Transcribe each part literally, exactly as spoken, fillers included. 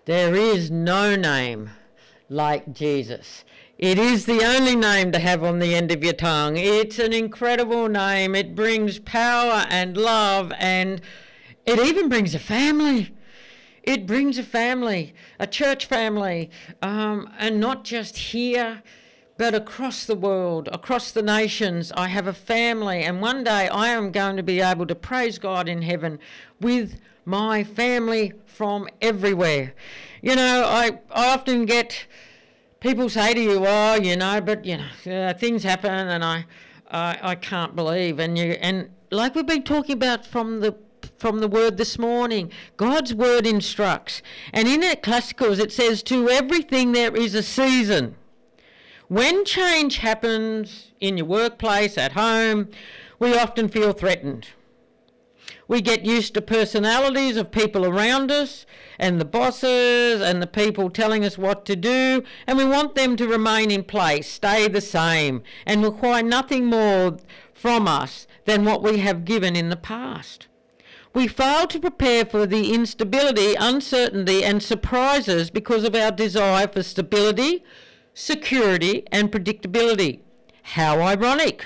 There is no name like Jesus. It is the only name to have on the end of your tongue. It's an incredible name. It brings power and love, and it even brings a family. It brings a family, a church family, um, and not just here, but across the world, across the nations. I have a family, and one day I am going to be able to praise God in heaven with my family from everywhere. You know, I, I often get people say to you, oh, you know, but, you know, uh, things happen and I, I I can't believe. And you and like we've been talking about from the from the word this morning, God's word instructs. And in Ecclesiastes it says, to everything there is a season. When change happens in your workplace, at home, we often feel threatened. We get used to personalities of people around us and the bosses and the people telling us what to do, and we want them to remain in place, stay the same, and require nothing more from us than what we have given in the past. We fail to prepare for the instability, uncertainty, and surprises because of our desire for stability, security, and predictability. How ironic!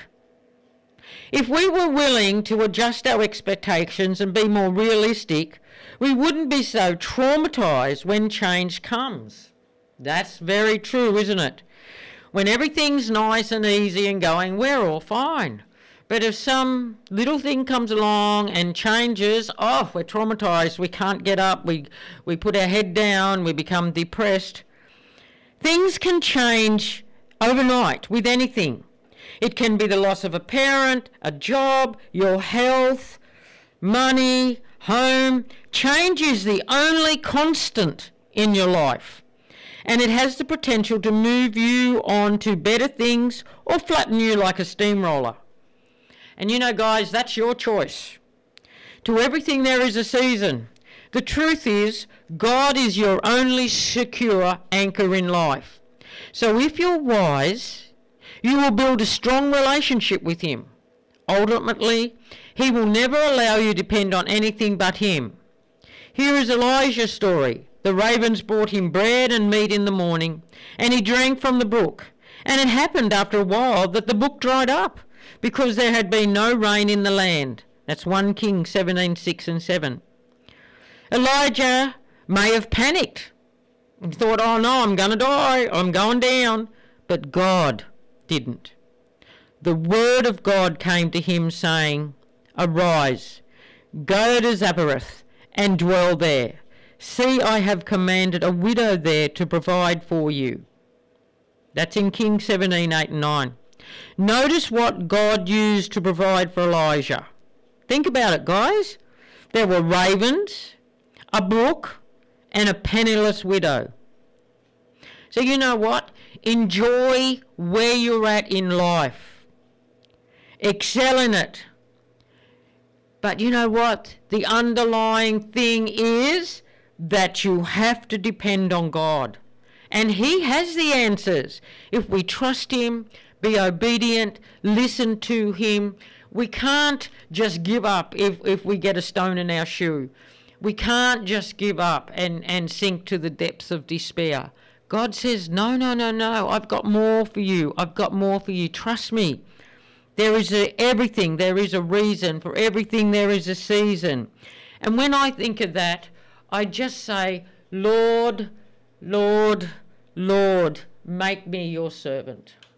If we were willing to adjust our expectations and be more realistic, we wouldn't be so traumatised when change comes. That's very true, isn't it? When everything's nice and easy and going, we're all fine. But if some little thing comes along and changes, oh, we're traumatised, we can't get up, we, we put our head down, we become depressed. Things can change overnight with anything. It can be the loss of a parent, a job, your health, money, home. Change is the only constant in your life, and it has the potential to move you on to better things or flatten you like a steamroller. And you know, guys, that's your choice. To everything there is a season. The truth is, God is your only secure anchor in life. So if you're wise, you will build a strong relationship with him. Ultimately, he will never allow you to depend on anything but him. Here is Elijah's story. The ravens brought him bread and meat in the morning, and he drank from the brook. And it happened after a while that the brook dried up, because there had been no rain in the land. That's First Kings seventeen, six and seven. Elijah may have panicked and thought, oh no, I'm going to die, I'm going down. But God didn't. The word of God came to him saying, arise, go to Zarephath and dwell there. See, I have commanded a widow there to provide for you. That's in Kings seventeen, eight and nine. Notice what God used to provide for Elijah. Think about it, guys. There were ravens, a brook, and a penniless widow. So you know what? Enjoy where you're at in life. Excel in it. But you know what? The underlying thing is that you have to depend on God. And he has the answers. If we trust him, be obedient, listen to him. We can't just give up if, if we get a stone in our shoe. We can't just give up and, and sink to the depths of despair. God says, no, no, no, no, I've got more for you. I've got more for you. Trust me. There is a, everything. There is a reason. For everything there is a season. And when I think of that, I just say, Lord, Lord, Lord, make me your servant.